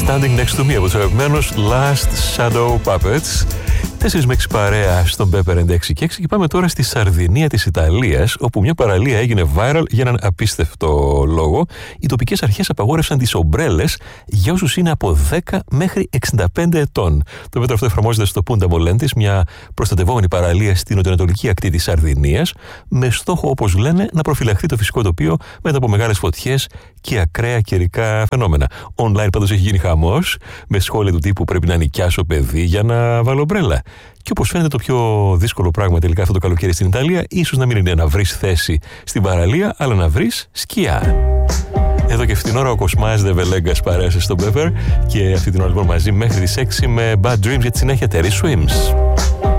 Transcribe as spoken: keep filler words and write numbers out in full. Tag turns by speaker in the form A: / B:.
A: Standing Next to Me από τους αγαπημένους Last Shadow Puppets. τέσσερα με έξι παρέα στον Pepper εξήντα έξι και πάμε τώρα στη Σαρδινία της Ιταλίας, όπου μια παραλία έγινε viral για έναν απίστευτο λόγο. Οι τοπικές αρχές απαγόρευσαν τις ομπρέλες για όσους είναι από δέκα μέχρι εξήντα πέντε ετών. Το μέτρο αυτό εφαρμόζεται στο Punta Molentis, μια προστατευόμενη παραλία στην νοτιοανατολική ακτή της Σαρδινίας, με στόχο, όπως λένε, να προφυλαχθεί το φυσικό τοπίο μετά από μεγάλες φωτιές και ακραία καιρικά φαινόμενα. Online πάντως έχει γίνει χαμός, με σχόλια του τύπου «Πρέπει να νοικιάσω παιδί για να βάλω ομπρέλα». Και όπως φαίνεται, το πιο δύσκολο πράγμα τελικά αυτό το καλοκαίρι στην Ιταλία, ίσως να μην είναι να βρεις θέση στην παραλία, αλλά να βρεις σκιά. Εδώ και αυτήν την ώρα ο Κοσμάς Δεβελέγκας παρέασε στον Pepper και αυτή την ώρα λοιπόν μαζί μέχρι τις έξι με Bad Dreams για τη συνέχεια Terry Swims.